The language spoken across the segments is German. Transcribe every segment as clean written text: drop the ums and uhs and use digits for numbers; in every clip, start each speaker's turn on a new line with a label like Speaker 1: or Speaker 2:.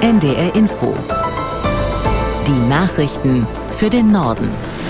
Speaker 1: NDR Info. Die Nachrichten für den Norden.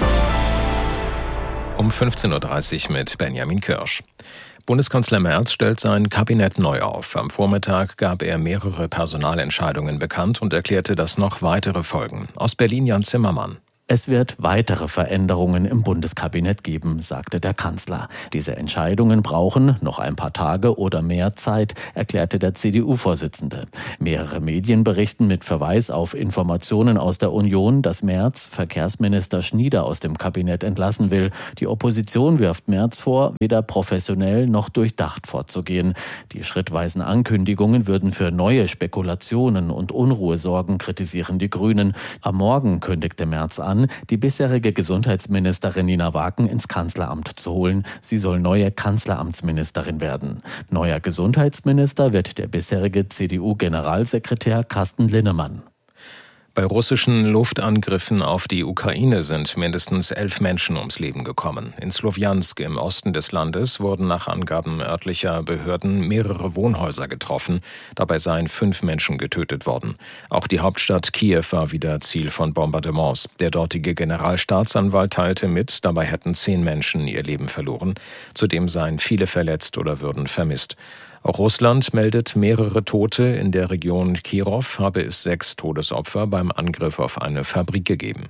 Speaker 2: Um 15.30 Uhr mit Benjamin Kirsch. Bundeskanzler Merz stellt sein Kabinett neu auf. Am Vormittag gab er mehrere Personalentscheidungen bekannt und erklärte, dass noch weitere folgen. Aus Berlin Jan Zimmermann.
Speaker 3: Es wird weitere Veränderungen im Bundeskabinett geben, sagte der Kanzler. Diese Entscheidungen brauchen noch ein paar Tage oder mehr Zeit, erklärte der CDU-Vorsitzende. Mehrere Medien berichten mit Verweis auf Informationen aus der Union, dass Merz Verkehrsminister Schnieder aus dem Kabinett entlassen will. Die Opposition wirft Merz vor, weder professionell noch durchdacht vorzugehen. Die schrittweisen Ankündigungen würden für neue Spekulationen und Unruhe sorgen, kritisieren die Grünen. Am Morgen kündigte Merz an, die bisherige Gesundheitsministerin Nina Wagen ins Kanzleramt zu holen. Sie soll neue Kanzleramtsministerin werden. Neuer Gesundheitsminister wird der bisherige CDU-Generalsekretär Carsten Linnemann.
Speaker 2: Bei russischen Luftangriffen auf die Ukraine sind mindestens 11 Menschen ums Leben gekommen. In Slowjansk im Osten des Landes wurden nach Angaben örtlicher Behörden mehrere Wohnhäuser getroffen. Dabei seien 5 Menschen getötet worden. Auch die Hauptstadt Kiew war wieder Ziel von Bombardements. Der dortige Generalstaatsanwalt teilte mit, dabei hätten 10 Menschen ihr Leben verloren. Zudem seien viele verletzt oder würden vermisst. Auch Russland meldet mehrere Tote. In der Region Kirov habe es 6 Todesopfer beim Angriff auf eine Fabrik gegeben.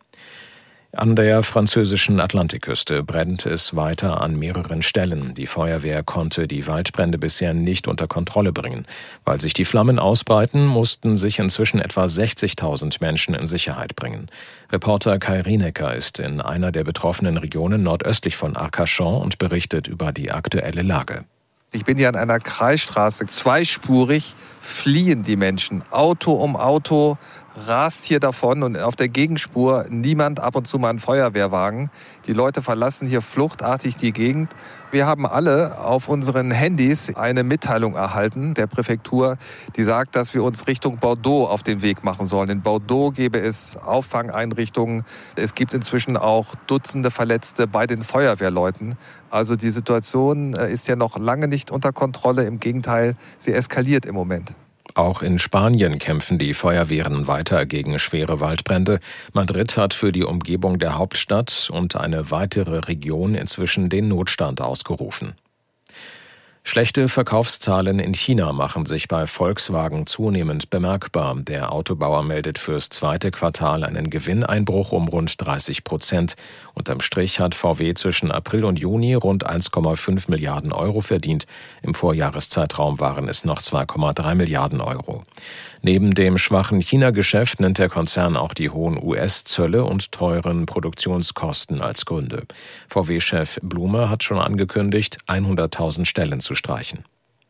Speaker 2: An der französischen Atlantikküste brennt es weiter an mehreren Stellen. Die Feuerwehr konnte die Waldbrände bisher nicht unter Kontrolle bringen. Weil sich die Flammen ausbreiten, mussten sich inzwischen etwa 60.000 Menschen in Sicherheit bringen. Reporter Kai Rienecker ist in einer der betroffenen Regionen nordöstlich von Arcachon und berichtet über die aktuelle Lage.
Speaker 4: Ich bin hier an einer Kreisstraße, zweispurig fliehen die Menschen. Auto um Auto rast hier davon und auf der Gegenspur niemand, ab und zu mal ein Feuerwehrwagen. Die Leute verlassen hier fluchtartig die Gegend. Wir haben alle auf unseren Handys eine Mitteilung erhalten der Präfektur, die sagt, dass wir uns Richtung Bordeaux auf den Weg machen sollen. In Bordeaux gäbe es Auffangeinrichtungen. Es gibt inzwischen auch Dutzende Verletzte bei den Feuerwehrleuten. Also die Situation ist ja noch lange nicht unter Kontrolle. Im Gegenteil, sie eskaliert im Moment.
Speaker 2: Auch in Spanien kämpfen die Feuerwehren weiter gegen schwere Waldbrände. Madrid hat für die Umgebung der Hauptstadt und eine weitere Region inzwischen den Notstand ausgerufen. Schlechte Verkaufszahlen in China machen sich bei Volkswagen zunehmend bemerkbar. Der Autobauer meldet fürs zweite Quartal einen Gewinneinbruch um rund 30%. Unterm Strich hat VW zwischen April und Juni rund 1,5 Milliarden Euro verdient. Im Vorjahreszeitraum waren es noch 2,3 Milliarden Euro. Neben dem schwachen China-Geschäft nennt der Konzern auch die hohen US-Zölle und teuren Produktionskosten als Gründe. VW-Chef Blume hat schon angekündigt, 100.000 Stellen zu streichen.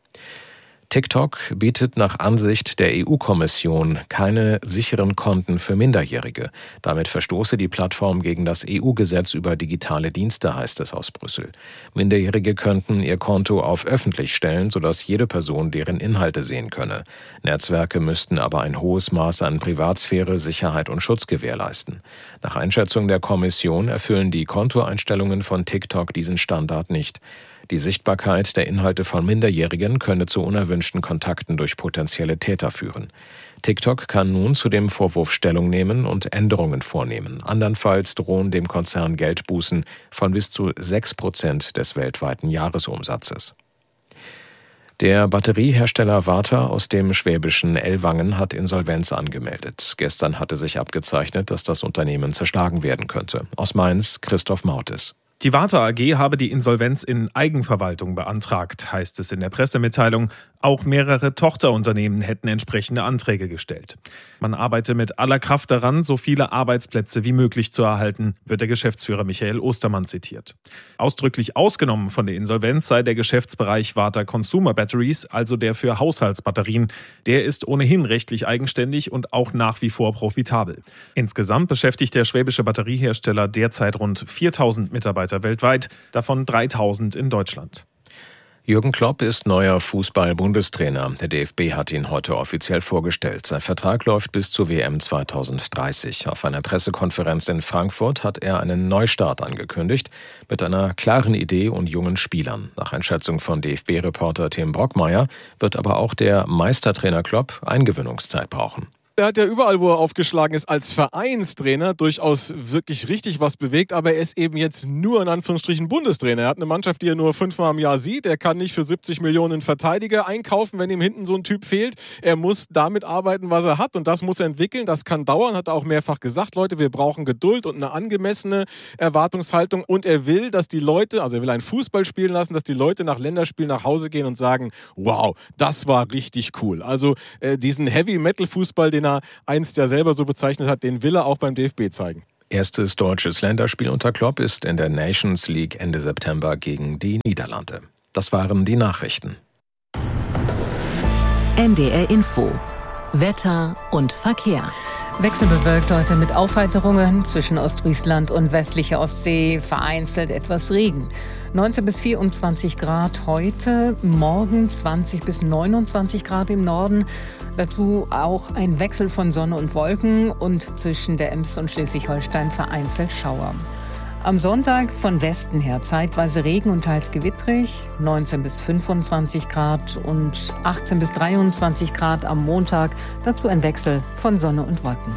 Speaker 2: TikTok bietet nach Ansicht der EU-Kommission keine sicheren Konten für Minderjährige. Damit verstoße die Plattform gegen das EU-Gesetz über digitale Dienste, heißt es aus Brüssel. Minderjährige könnten ihr Konto auf öffentlich stellen, sodass jede Person deren Inhalte sehen könne. Netzwerke müssten aber ein hohes Maß an Privatsphäre, Sicherheit und Schutz gewährleisten. Nach Einschätzung der Kommission erfüllen die Kontoeinstellungen von TikTok diesen Standard nicht. Die Sichtbarkeit der Inhalte von Minderjährigen könne zu unerwünschten Kontakten durch potenzielle Täter führen. TikTok kann nun zu dem Vorwurf Stellung nehmen und Änderungen vornehmen. Andernfalls drohen dem Konzern Geldbußen von bis zu 6% des weltweiten Jahresumsatzes. Der Batteriehersteller Varta aus dem schwäbischen Ellwangen hat Insolvenz angemeldet. Gestern hatte sich abgezeichnet, dass das Unternehmen zerschlagen werden könnte. Aus Mainz Christoph Mautes.
Speaker 5: Die Varta AG habe die Insolvenz in Eigenverwaltung beantragt, heißt es in der Pressemitteilung. Auch mehrere Tochterunternehmen hätten entsprechende Anträge gestellt. Man arbeite mit aller Kraft daran, so viele Arbeitsplätze wie möglich zu erhalten, wird der Geschäftsführer Michael Ostermann zitiert. Ausdrücklich ausgenommen von der Insolvenz sei der Geschäftsbereich Varta Consumer Batteries, also der für Haushaltsbatterien. Der ist ohnehin rechtlich eigenständig und auch nach wie vor profitabel. Insgesamt beschäftigt der schwäbische Batteriehersteller derzeit rund 4.000 Mitarbeiter weltweit, davon 3.000 in Deutschland.
Speaker 2: Jürgen Klopp ist neuer Fußball-Bundestrainer. Der DFB hat ihn heute offiziell vorgestellt. Sein Vertrag läuft bis zur WM 2030. Auf einer Pressekonferenz in Frankfurt hat er einen Neustart angekündigt, mit einer klaren Idee und jungen Spielern. Nach Einschätzung von DFB-Reporter Tim Brockmeier wird aber auch der Meistertrainer Klopp Eingewöhnungszeit brauchen.
Speaker 6: Er hat ja überall, wo er aufgeschlagen ist, als Vereinstrainer durchaus wirklich richtig was bewegt, aber er ist eben jetzt nur in Anführungsstrichen Bundestrainer. Er hat eine Mannschaft, die er nur 5-mal im Jahr sieht. Er kann nicht für 70 Millionen Verteidiger einkaufen, wenn ihm hinten so ein Typ fehlt. Er muss damit arbeiten, was er hat, und das muss er entwickeln. Das kann dauern, hat er auch mehrfach gesagt. Leute, wir brauchen Geduld und eine angemessene Erwartungshaltung, und er will, dass die Leute, also er will einen Fußball spielen lassen, dass die Leute nach Länderspielen nach Hause gehen und sagen, wow, das war richtig cool. Also diesen Heavy-Metal-Fußball, den er einst ja selber so bezeichnet hat, den will er auch beim DFB zeigen.
Speaker 2: Erstes deutsches Länderspiel unter Klopp ist in der Nations League Ende September gegen die Niederlande. Das waren die Nachrichten.
Speaker 1: NDR Info. Wetter und Verkehr.
Speaker 7: Wechselbewölkt heute mit Aufheiterungen zwischen Ostfriesland und westlicher Ostsee, vereinzelt etwas Regen. 19 bis 24 Grad heute, morgen 20 bis 29 Grad im Norden. Dazu auch ein Wechsel von Sonne und Wolken und zwischen der Ems und Schleswig-Holstein vereinzelt Schauer. Am Sonntag von Westen her zeitweise Regen und teils gewittrig, 19 bis 25 Grad und 18 bis 23 Grad am Montag, dazu ein Wechsel von Sonne und Wolken.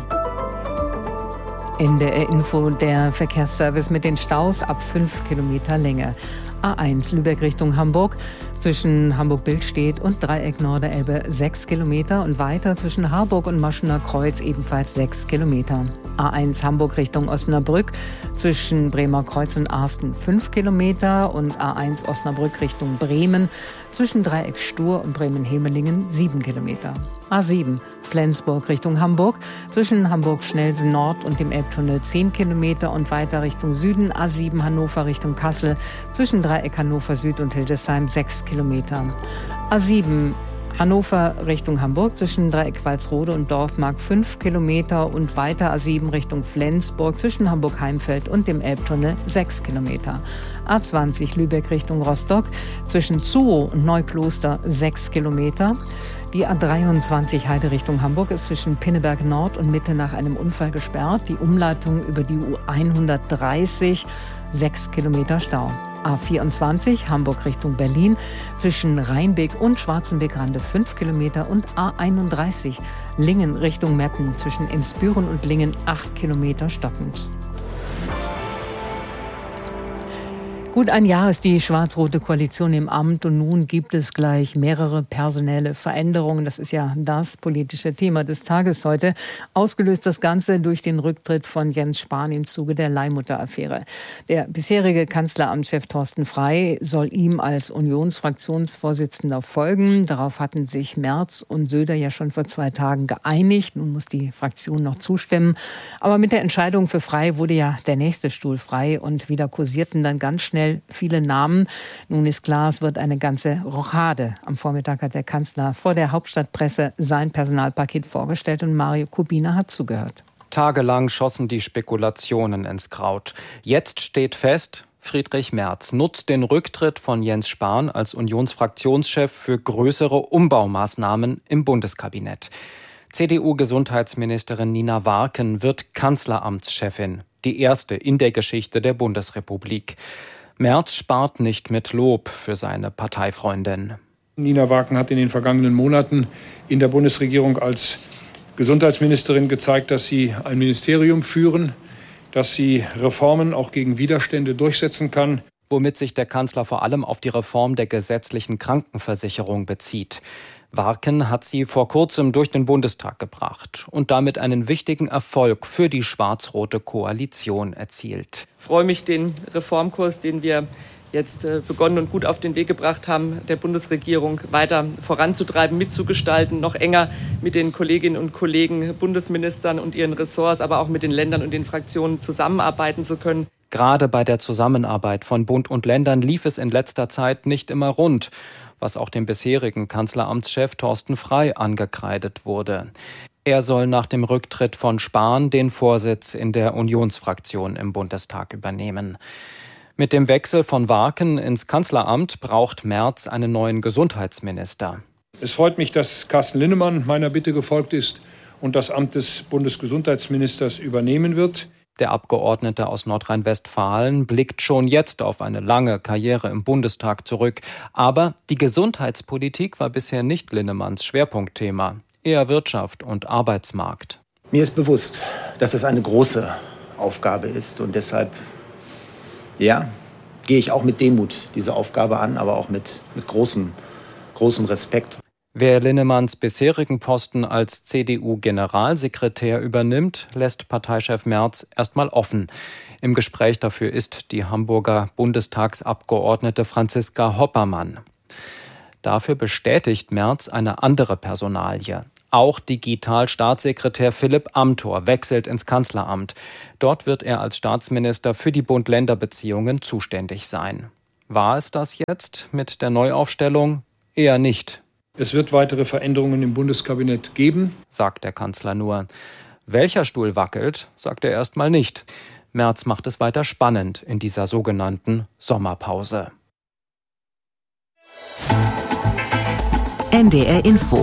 Speaker 7: In der Info der Verkehrsservice mit den Staus ab 5 Kilometer Länge. A1 Lübeck Richtung Hamburg, zwischen Hamburg-Billstedt und Dreieck Norderelbe 6 Kilometer und weiter zwischen Harburg und Maschener Kreuz ebenfalls 6 Kilometer. A1 Hamburg Richtung Osnabrück, zwischen Bremer Kreuz und Arsten 5 Kilometer und A1 Osnabrück Richtung Bremen, zwischen Dreieck Stur und Bremen-Hemelingen 7 Kilometer. A7 Flensburg Richtung Hamburg, zwischen Hamburg-Schnelsen Nord und dem Elbtunnel 10 Kilometer und weiter Richtung Süden. A7 Hannover Richtung Kassel, zwischen Dreieck Hannover Süd und Hildesheim 6 Kilometer. A7 Hannover Richtung Hamburg, zwischen Dreieck Walsrode und Dorfmark 5 Kilometer und weiter A7 Richtung Flensburg, zwischen Hamburg-Heimfeld und dem Elbtunnel 6 Kilometer. A20 Lübeck Richtung Rostock, zwischen Zurow und Neukloster 6 Kilometer. Die A23 Heide Richtung Hamburg ist zwischen Pinneberg Nord und Mitte nach einem Unfall gesperrt. Die Umleitung über die U130 6 Kilometer Stau. A24 Hamburg Richtung Berlin, zwischen Rheinbeck und Schwarzenbeck-Rande 5 Kilometer und A31 Lingen Richtung Metten, zwischen Emsbüren und Lingen 8 Kilometer stockend. Gut ein Jahr ist die schwarz-rote Koalition im Amt und nun gibt es gleich mehrere personelle Veränderungen. Das ist ja das politische Thema des Tages heute. Ausgelöst das Ganze durch den Rücktritt von Jens Spahn im Zuge der Leihmutter-Affäre. Der bisherige Kanzleramtschef Thorsten Frey soll ihm als Unionsfraktionsvorsitzender folgen. Darauf hatten sich Merz und Söder ja schon vor 2 Tagen geeinigt. Nun muss die Fraktion noch zustimmen. Aber mit der Entscheidung für Frey wurde ja der nächste Stuhl frei und wieder kursierten dann ganz schnell viele Namen. Nun ist klar, es wird eine ganze Rochade. Am Vormittag hat der Kanzler vor der Hauptstadtpresse sein Personalpaket vorgestellt und Mario Kubina hat zugehört.
Speaker 8: Tagelang schossen die Spekulationen ins Kraut. Jetzt steht fest, Friedrich Merz nutzt den Rücktritt von Jens Spahn als Unionsfraktionschef für größere Umbaumaßnahmen im Bundeskabinett. CDU-Gesundheitsministerin Nina Warken wird Kanzleramtschefin, die erste in der Geschichte der Bundesrepublik. Merz spart nicht mit Lob für seine Parteifreundin.
Speaker 9: Nina Warken hat in den vergangenen Monaten in der Bundesregierung als Gesundheitsministerin gezeigt, dass sie ein Ministerium führen, dass sie Reformen auch gegen Widerstände durchsetzen kann.
Speaker 8: Womit sich der Kanzler vor allem auf die Reform der gesetzlichen Krankenversicherung bezieht. Warken hat sie vor kurzem durch den Bundestag gebracht und damit einen wichtigen Erfolg für die schwarz-rote Koalition erzielt.
Speaker 10: Ich freue mich, den Reformkurs, den wir jetzt begonnen und gut auf den Weg gebracht haben, der Bundesregierung weiter voranzutreiben, mitzugestalten, noch enger mit den Kolleginnen und Kollegen, Bundesministern und ihren Ressorts, aber auch mit den Ländern und den Fraktionen zusammenarbeiten zu können.
Speaker 8: Gerade bei der Zusammenarbeit von Bund und Ländern lief es in letzter Zeit nicht immer rund, was auch dem bisherigen Kanzleramtschef Thorsten Frey angekreidet wurde. Er soll nach dem Rücktritt von Spahn den Vorsitz in der Unionsfraktion im Bundestag übernehmen. Mit dem Wechsel von Warken ins Kanzleramt braucht Merz einen neuen Gesundheitsminister.
Speaker 9: Es freut mich, dass Carsten Linnemann meiner Bitte gefolgt ist und das Amt des Bundesgesundheitsministers übernehmen wird.
Speaker 8: Der Abgeordnete aus Nordrhein-Westfalen blickt schon jetzt auf eine lange Karriere im Bundestag zurück. Aber die Gesundheitspolitik war bisher nicht Linnemanns Schwerpunktthema, eher Wirtschaft und Arbeitsmarkt.
Speaker 11: Mir ist bewusst, dass es eine große Aufgabe ist und deshalb gehe ich auch mit Demut diese Aufgabe an, aber auch mit großem Respekt.
Speaker 8: Wer Linnemanns bisherigen Posten als CDU-Generalsekretär übernimmt, lässt Parteichef Merz erstmal offen. Im Gespräch dafür ist die Hamburger Bundestagsabgeordnete Franziska Hoppermann. Dafür bestätigt Merz eine andere Personalie. Auch Digital-Staatssekretär Philipp Amthor wechselt ins Kanzleramt. Dort wird er als Staatsminister für die Bund-Länder-Beziehungen zuständig sein. War es das jetzt mit der Neuaufstellung? Eher nicht.
Speaker 9: Es wird weitere Veränderungen im Bundeskabinett geben,
Speaker 8: sagt der Kanzler nur. Welcher Stuhl wackelt, sagt er erstmal nicht. Merz macht es weiter spannend in dieser sogenannten Sommerpause.
Speaker 1: NDR Info.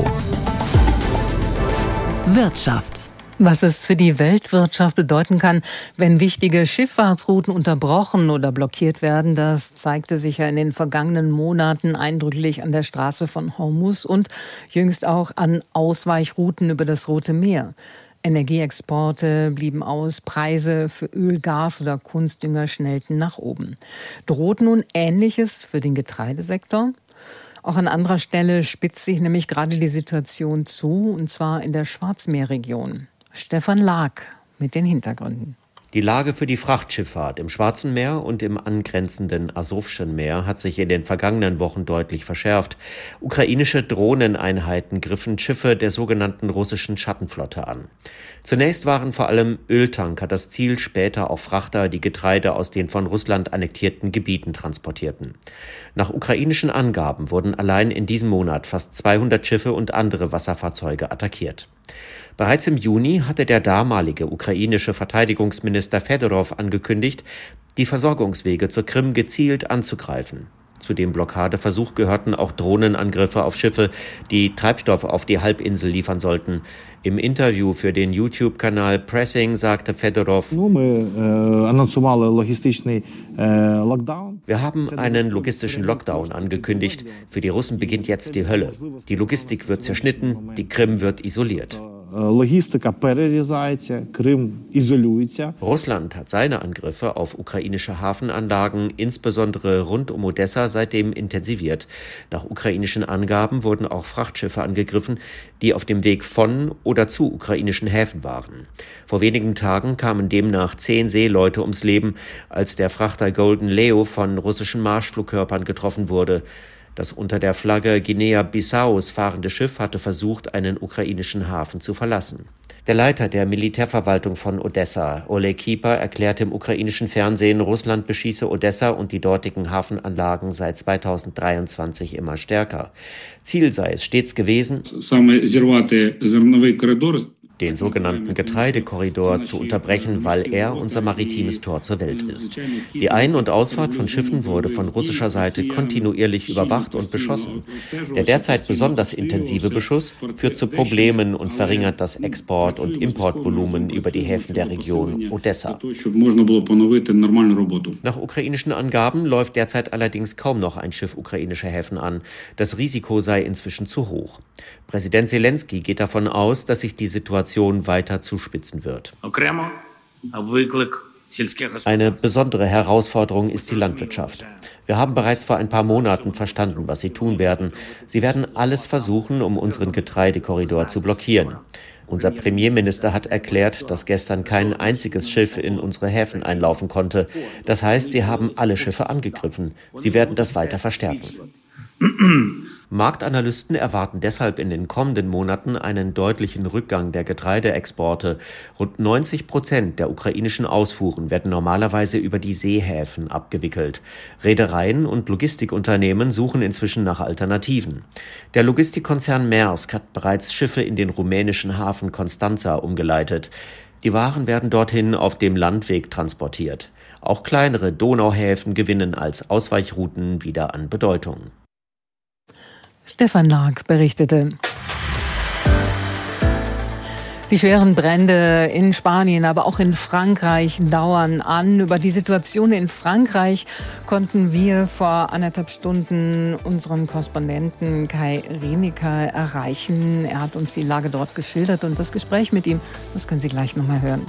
Speaker 1: Wirtschaft.
Speaker 7: Was es für die Weltwirtschaft bedeuten kann, wenn wichtige Schifffahrtsrouten unterbrochen oder blockiert werden, das zeigte sich ja in den vergangenen Monaten eindrücklich an der Straße von Hormuz und jüngst auch an Ausweichrouten über das Rote Meer. Energieexporte blieben aus, Preise für Öl, Gas oder Kunstdünger schnellten nach oben. Droht nun Ähnliches für den Getreidesektor? Auch an anderer Stelle spitzt sich nämlich gerade die Situation zu, und zwar in der Schwarzmeerregion. Stefan Lag mit den Hintergründen.
Speaker 12: Die Lage für die Frachtschifffahrt im Schwarzen Meer und im angrenzenden Asowschen Meer hat sich in den vergangenen Wochen deutlich verschärft. Ukrainische Drohneneinheiten griffen Schiffe der sogenannten russischen Schattenflotte an. Zunächst waren vor allem Öltanker das Ziel, später auch Frachter, die Getreide aus den von Russland annektierten Gebieten transportierten. Nach ukrainischen Angaben wurden allein in diesem Monat fast 200 Schiffe und andere Wasserfahrzeuge attackiert. Bereits im Juni hatte der damalige ukrainische Verteidigungsminister Fedorow angekündigt, die Versorgungswege zur Krim gezielt anzugreifen. Zu dem Blockadeversuch gehörten auch Drohnenangriffe auf Schiffe, die Treibstoff auf die Halbinsel liefern sollten. Im Interview für den YouTube-Kanal Pressing sagte Fedorow: Wir haben einen logistischen Lockdown angekündigt. Für die Russen beginnt jetzt die Hölle. Die Logistik wird zerschnitten, die Krim wird isoliert. Russland hat seine Angriffe auf ukrainische Hafenanlagen, insbesondere rund um Odessa, seitdem intensiviert. Nach ukrainischen Angaben wurden auch Frachtschiffe angegriffen, die auf dem Weg von oder zu ukrainischen Häfen waren. Vor wenigen Tagen kamen demnach 10 Seeleute ums Leben, als der Frachter Golden Leo von russischen Marschflugkörpern getroffen wurde. Das unter der Flagge Guinea-Bissaus fahrende Schiff hatte versucht, einen ukrainischen Hafen zu verlassen. Der Leiter der Militärverwaltung von Odessa, Oleg Kipa, erklärte im ukrainischen Fernsehen, Russland beschieße Odessa und die dortigen Hafenanlagen seit 2023 immer stärker. Ziel sei es stets gewesen, den sogenannten Getreidekorridor zu unterbrechen, weil er unser maritimes Tor zur Welt ist. Die Ein- und Ausfahrt von Schiffen wurde von russischer Seite kontinuierlich überwacht und beschossen. Der derzeit besonders intensive Beschuss führt zu Problemen und verringert das Export- und Importvolumen über die Häfen der Region Odessa. Nach ukrainischen Angaben läuft derzeit allerdings kaum noch ein Schiff ukrainischer Häfen an. Das Risiko sei inzwischen zu hoch. Präsident Zelensky geht davon aus, dass sich die Situation weiter zuspitzen wird. Eine besondere Herausforderung ist die Landwirtschaft. Wir haben bereits vor ein paar Monaten verstanden, was sie tun werden. Sie werden alles versuchen, um unseren Getreidekorridor zu blockieren. Unser Premierminister hat erklärt, dass gestern kein einziges Schiff in unsere Häfen einlaufen konnte. Das heißt, sie haben alle Schiffe angegriffen. Sie werden das weiter verstärken. Marktanalysten erwarten deshalb in den kommenden Monaten einen deutlichen Rückgang der Getreideexporte. Rund 90% der ukrainischen Ausfuhren werden normalerweise über die Seehäfen abgewickelt. Reedereien und Logistikunternehmen suchen inzwischen nach Alternativen. Der Logistikkonzern Maersk hat bereits Schiffe in den rumänischen Hafen Constanța umgeleitet. Die Waren werden dorthin auf dem Landweg transportiert. Auch kleinere Donauhäfen gewinnen als Ausweichrouten wieder an Bedeutung.
Speaker 7: Stefan Lark berichtete. Die schweren Brände in Spanien, aber auch in Frankreich dauern an. Über die Situation in Frankreich konnten wir vor 1,5 Stunden unseren Korrespondenten Kai Rienecker erreichen. Er hat uns die Lage dort geschildert und das Gespräch mit ihm, das können Sie gleich nochmal hören.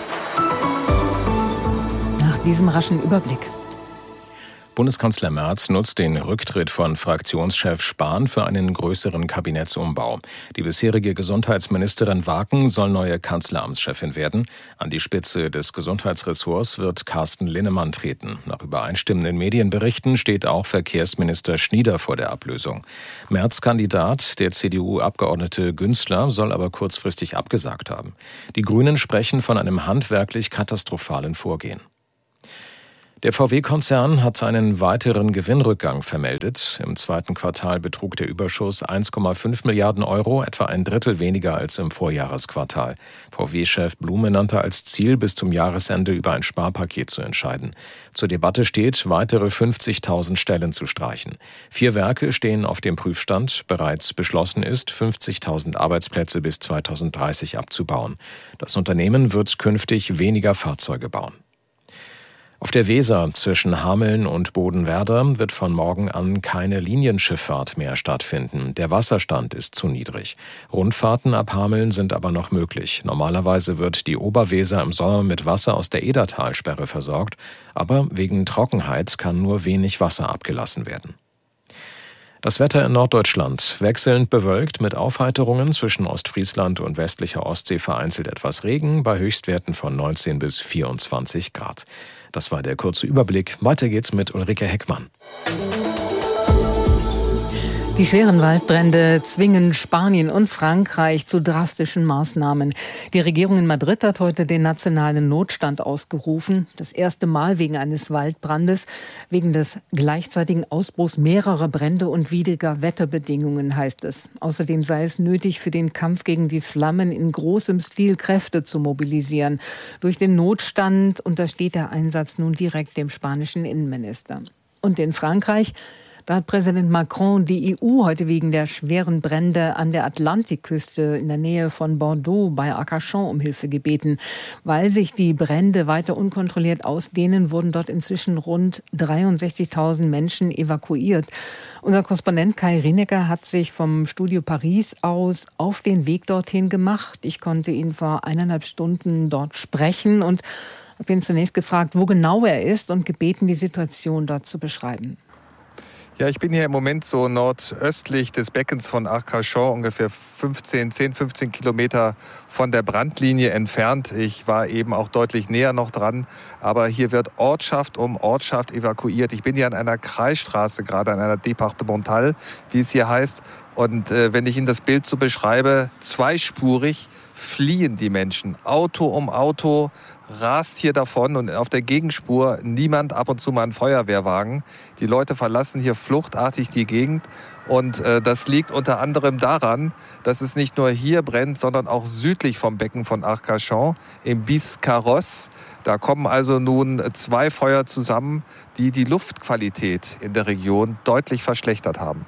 Speaker 7: Nach diesem raschen Überblick.
Speaker 2: Bundeskanzler Merz nutzt den Rücktritt von Fraktionschef Spahn für einen größeren Kabinettsumbau. Die bisherige Gesundheitsministerin Waken soll neue Kanzleramtschefin werden. An die Spitze des Gesundheitsressorts wird Carsten Linnemann treten. Nach übereinstimmenden Medienberichten steht auch Verkehrsminister Schnieder vor der Ablösung. Merz-Kandidat, der CDU-Abgeordnete Günzler, soll aber kurzfristig abgesagt haben. Die Grünen sprechen von einem handwerklich katastrophalen Vorgehen. Der VW-Konzern hat einen weiteren Gewinnrückgang vermeldet. Im zweiten Quartal betrug der Überschuss 1,5 Milliarden Euro, etwa ein Drittel weniger als im Vorjahresquartal. VW-Chef Blume nannte als Ziel, bis zum Jahresende über ein Sparpaket zu entscheiden. Zur Debatte steht, weitere 50.000 Stellen zu streichen. 4 Werke stehen auf dem Prüfstand. Bereits beschlossen ist, 50.000 Arbeitsplätze bis 2030 abzubauen. Das Unternehmen wird künftig weniger Fahrzeuge bauen. Auf der Weser zwischen Hameln und Bodenwerder wird von morgen an keine Linienschifffahrt mehr stattfinden. Der Wasserstand ist zu niedrig. Rundfahrten ab Hameln sind aber noch möglich. Normalerweise wird die Oberweser im Sommer mit Wasser aus der Edertalsperre versorgt, aber wegen Trockenheit kann nur wenig Wasser abgelassen werden. Das Wetter in Norddeutschland wechselnd bewölkt mit Aufheiterungen zwischen Ostfriesland und westlicher Ostsee vereinzelt etwas Regen bei Höchstwerten von 19 bis 24 Grad. Das war der kurze Überblick. Weiter geht's mit Ulrike Heckmann.
Speaker 7: Die schweren Waldbrände zwingen Spanien und Frankreich zu drastischen Maßnahmen. Die Regierung in Madrid hat heute den nationalen Notstand ausgerufen. Das erste Mal wegen eines Waldbrandes, wegen des gleichzeitigen Ausbruchs mehrerer Brände und widriger Wetterbedingungen, heißt es. Außerdem sei es nötig, für den Kampf gegen die Flammen in großem Stil Kräfte zu mobilisieren. Durch den Notstand untersteht der Einsatz nun direkt dem spanischen Innenminister. Und in Frankreich, da hat Präsident Macron die EU heute wegen der schweren Brände an der Atlantikküste in der Nähe von Bordeaux bei Arcachon um Hilfe gebeten. Weil sich die Brände weiter unkontrolliert ausdehnen, wurden dort inzwischen rund 63.000 Menschen evakuiert. Unser Korrespondent Kai Rienecker hat sich vom Studio Paris aus auf den Weg dorthin gemacht. Ich konnte ihn vor 1,5 Stunden dort sprechen und habe ihn zunächst gefragt, wo genau er ist und gebeten, die Situation dort zu beschreiben.
Speaker 4: Ja, ich bin hier im Moment so nordöstlich des Beckens von Arcachon, ungefähr 10, 15 Kilometer von der Brandlinie entfernt. Ich war eben auch deutlich näher noch dran, aber hier wird Ortschaft um Ortschaft evakuiert. Ich bin hier an einer Kreisstraße, gerade an einer Departemental, wie es hier heißt. Und wenn ich Ihnen das Bild so beschreibe, zweispurig fliehen die Menschen. Auto um Auto rast hier davon und auf der Gegenspur niemand, ab und zu mal ein Feuerwehrwagen. Die Leute verlassen hier fluchtartig die Gegend und das liegt unter anderem daran, dass es nicht nur hier brennt, sondern auch südlich vom Becken von Arcachon im Biscarrosse. Da kommen also nun 2 Feuer zusammen, die die Luftqualität in der Region deutlich verschlechtert haben.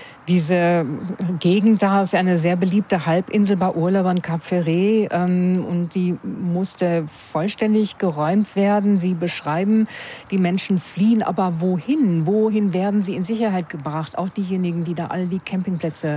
Speaker 7: Diese Gegend da ist eine sehr beliebte Halbinsel bei Urlaubern, Cap Ferret, und die musste vollständig geräumt werden. Sie beschreiben, die Menschen fliehen, aber wohin? Wohin werden sie in Sicherheit gebracht? Auch diejenigen, die da all die Campingplätze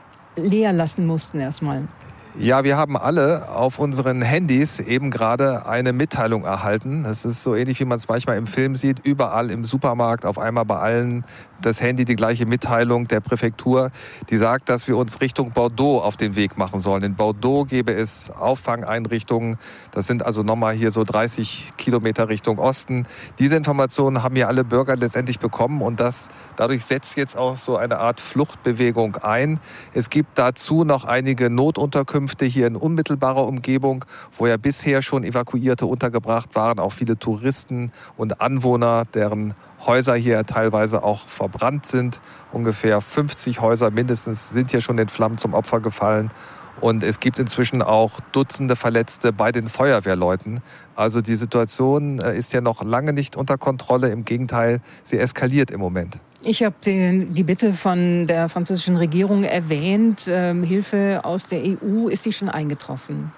Speaker 7: leer lassen mussten erstmal.
Speaker 4: Ja, wir haben alle auf unseren Handys eben gerade eine Mitteilung erhalten. Das ist so ähnlich, wie man es manchmal im Film sieht. Überall im Supermarkt, auf einmal bei allen das Handy, die gleiche Mitteilung der Präfektur, die sagt, dass wir uns Richtung Bordeaux auf den Weg machen sollen. In Bordeaux gäbe es Auffangeinrichtungen. Das sind also nochmal hier so 30 Kilometer Richtung Osten. Diese Informationen haben ja alle Bürger letztendlich bekommen und dadurch setzt jetzt auch so eine Art Fluchtbewegung ein. Es gibt dazu noch einige Notunterkünfte hier in unmittelbarer Umgebung, wo ja bisher schon Evakuierte untergebracht waren, auch viele Touristen und Anwohner, deren Häuser hier teilweise auch verbrannt sind. Ungefähr 50 Häuser mindestens sind hier schon den Flammen zum Opfer gefallen. Und es gibt inzwischen auch Dutzende Verletzte bei den Feuerwehrleuten. Also die Situation ist ja noch lange nicht unter Kontrolle. Im Gegenteil, sie eskaliert im Moment.
Speaker 7: Ich habe die Bitte von der französischen Regierung erwähnt, Hilfe aus der EU. Ist die schon eingetroffen?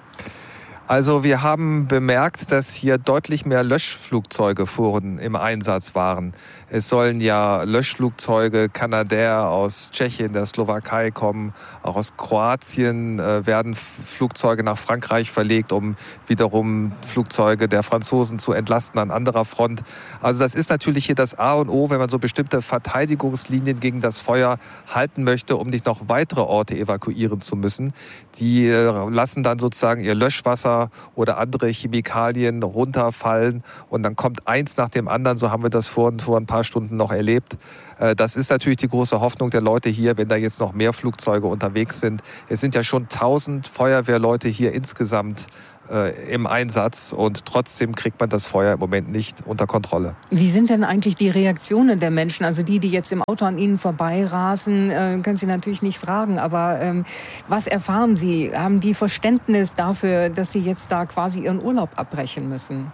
Speaker 4: Also wir haben bemerkt, dass hier deutlich mehr Löschflugzeuge im Einsatz waren. Es sollen ja Löschflugzeuge Canadair aus Tschechien, der Slowakei kommen. Auch aus Kroatien werden Flugzeuge nach Frankreich verlegt, um wiederum Flugzeuge der Franzosen zu entlasten an anderer Front. Also das ist natürlich hier das A und O, wenn man so bestimmte Verteidigungslinien gegen das Feuer halten möchte, um nicht noch weitere Orte evakuieren zu müssen. Die lassen dann sozusagen ihr Löschwasser oder andere Chemikalien runterfallen und dann kommt eins nach dem anderen. So haben wir das vor ein paar Stunden noch erlebt. Das ist natürlich die große Hoffnung der Leute hier, wenn da jetzt noch mehr Flugzeuge unterwegs sind. Es sind ja schon 1000 Feuerwehrleute hier insgesamt im Einsatz und trotzdem kriegt man das Feuer im Moment nicht unter Kontrolle.
Speaker 7: Wie sind denn eigentlich die Reaktionen der Menschen? Also die jetzt im Auto an Ihnen vorbeirasen, können Sie natürlich nicht fragen, aber was erfahren Sie? Haben die Verständnis dafür, dass Sie jetzt da quasi Ihren Urlaub abbrechen müssen?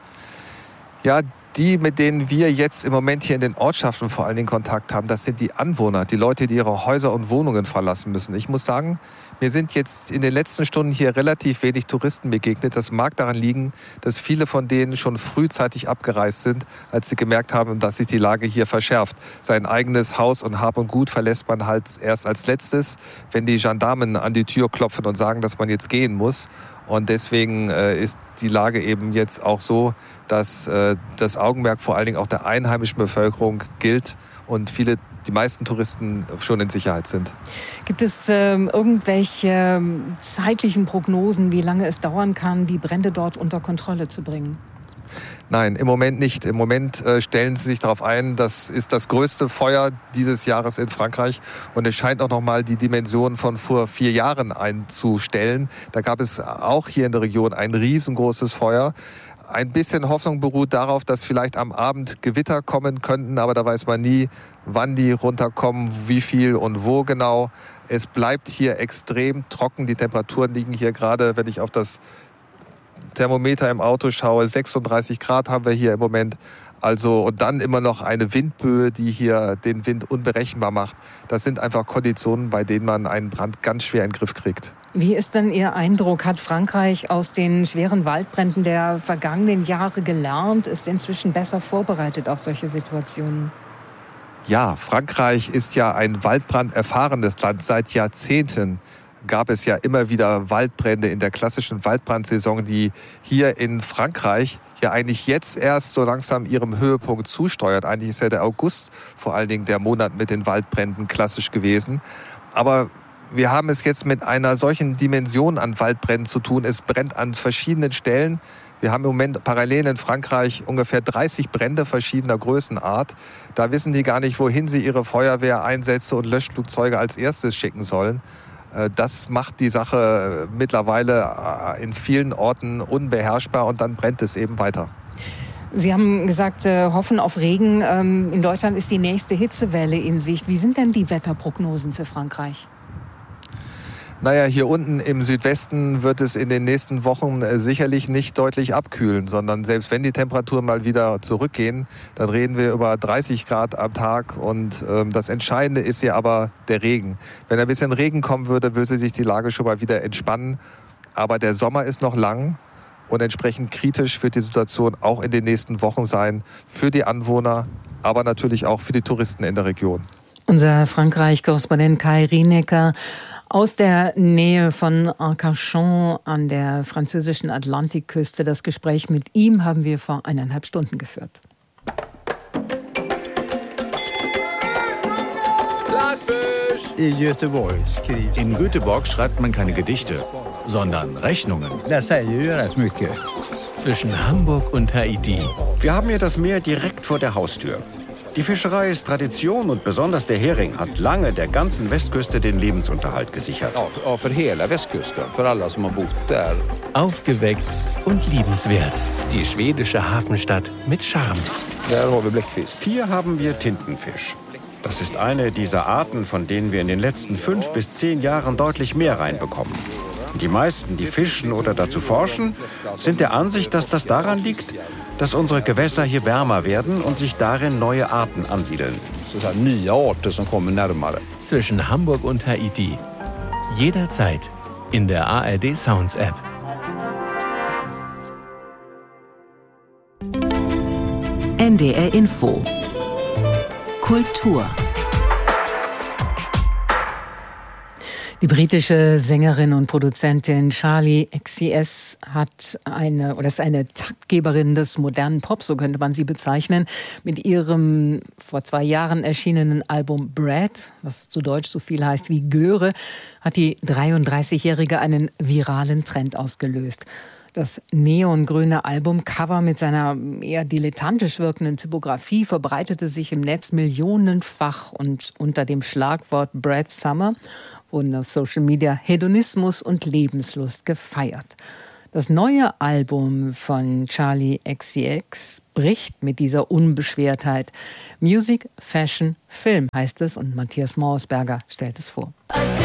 Speaker 4: Ja, die, mit denen wir jetzt im Moment hier in den Ortschaften vor allen Dingen Kontakt haben, das sind die Anwohner, die Leute, die ihre Häuser und Wohnungen verlassen müssen. Ich muss sagen, mir sind jetzt in den letzten Stunden hier relativ wenig Touristen begegnet. Das mag daran liegen, dass viele von denen schon frühzeitig abgereist sind, als sie gemerkt haben, dass sich die Lage hier verschärft. Sein eigenes Haus und Hab und Gut verlässt man halt erst als letztes, wenn die Gendarmen an die Tür klopfen und sagen, dass man jetzt gehen muss. Und deswegen ist die Lage eben jetzt auch so, dass das Augenmerk vor allen Dingen auch der einheimischen Bevölkerung gilt und die meisten Touristen schon in Sicherheit sind.
Speaker 7: Gibt es irgendwelche zeitlichen Prognosen, wie lange es dauern kann, die Brände dort unter Kontrolle zu bringen?
Speaker 4: Nein, im Moment nicht. Im Moment stellen sie sich darauf ein, das ist das größte Feuer dieses Jahres in Frankreich. Und es scheint auch noch mal die Dimension von vor 4 Jahren einzustellen. Da gab es auch hier in der Region ein riesengroßes Feuer. Ein bisschen Hoffnung beruht darauf, dass vielleicht am Abend Gewitter kommen könnten. Aber da weiß man nie, wann die runterkommen, wie viel und wo genau. Es bleibt hier extrem trocken. Die Temperaturen liegen hier gerade, wenn ich auf das Thermometer im Auto schaue, 36 Grad haben wir hier im Moment. Also, und dann immer noch eine Windböe, die hier den Wind unberechenbar macht. Das sind einfach Konditionen, bei denen man einen Brand ganz schwer in den Griff kriegt.
Speaker 7: Wie ist denn Ihr Eindruck? Hat Frankreich aus den schweren Waldbränden der vergangenen Jahre gelernt? Ist inzwischen besser vorbereitet auf solche Situationen?
Speaker 4: Ja, Frankreich ist ja ein waldbranderfahrenes Land. Seit Jahrzehnten gab es ja immer wieder Waldbrände in der klassischen Waldbrandsaison, die hier in Frankreich ja eigentlich jetzt erst so langsam ihrem Höhepunkt zusteuert. Eigentlich ist ja der August vor allen Dingen der Monat mit den Waldbränden klassisch gewesen. Aber wir haben es jetzt mit einer solchen Dimension an Waldbränden zu tun. Es brennt an verschiedenen Stellen. Wir haben im Moment parallel in Frankreich ungefähr 30 Brände verschiedener Größenart. Da wissen die gar nicht, wohin sie ihre Feuerwehreinsätze und Löschflugzeuge als erstes schicken sollen. Das macht die Sache mittlerweile in vielen Orten unbeherrschbar und dann brennt es eben weiter.
Speaker 7: Sie haben gesagt, hoffen auf Regen. In Deutschland ist die nächste Hitzewelle in Sicht. Wie sind denn die Wetterprognosen für Frankreich?
Speaker 4: Naja, hier unten im Südwesten wird es in den nächsten Wochen sicherlich nicht deutlich abkühlen, sondern selbst wenn die Temperaturen mal wieder zurückgehen, dann reden wir über 30 Grad am Tag und das Entscheidende ist ja aber der Regen. Wenn ein bisschen Regen kommen würde, würde sich die Lage schon mal wieder entspannen, aber der Sommer ist noch lang und entsprechend kritisch wird die Situation auch in den nächsten Wochen sein für die Anwohner, aber natürlich auch für die Touristen in der Region.
Speaker 7: Unser Frankreich-Korrespondent Kai Rienecker aus der Nähe von Arcachon an der französischen Atlantikküste. Das Gespräch mit ihm haben wir vor 1,5 Stunden geführt.
Speaker 13: In Göteborg schreibt man keine Gedichte, sondern Rechnungen.
Speaker 14: Zwischen Hamburg und Haiti.
Speaker 15: Wir haben hier das Meer direkt vor der Haustür. Die Fischerei ist Tradition und besonders der Hering hat lange der ganzen Westküste den Lebensunterhalt gesichert.
Speaker 14: Aufgeweckt und liebenswert. Die schwedische Hafenstadt mit Charme.
Speaker 15: Hier haben wir Tintenfisch. Das ist eine dieser Arten, von denen wir in den letzten 5 bis 10 Jahren deutlich mehr reinbekommen. Die meisten, die fischen oder dazu forschen, sind der Ansicht, dass das daran liegt, dass unsere Gewässer hier wärmer werden und sich darin neue Arten ansiedeln.
Speaker 14: Zwischen Hamburg und Haiti. Jederzeit in der ARD Sounds App.
Speaker 1: NDR Info. Kultur.
Speaker 7: Die britische Sängerin und Produzentin Charli XCX ist eine Taktgeberin des modernen Pop, so könnte man sie bezeichnen. Mit ihrem vor 2 Jahren erschienenen Album Bread, was zu Deutsch so viel heißt wie Göre, hat die 33-Jährige einen viralen Trend ausgelöst. Das neongrüne Albumcover mit seiner eher dilettantisch wirkenden Typografie verbreitete sich im Netz millionenfach und unter dem Schlagwort Bread Summer wurden auf Social Media Hedonismus und Lebenslust gefeiert. Das neue Album von Charli XCX bricht mit dieser Unbeschwertheit. Music, Fashion, Film heißt es und Matthias Mausberger stellt es vor.